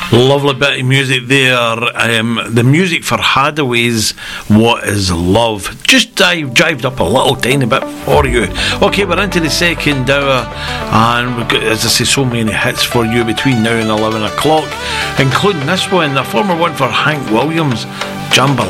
Lovely bit of music there. The music for Hadaway's What Is Love. Just drived up a little tiny bit for you. Okay, we're into the second hour, and we've got, as I say, so many hits for you between now and 11 o'clock, including this one, a former one for Hank Williams, Jambalaya.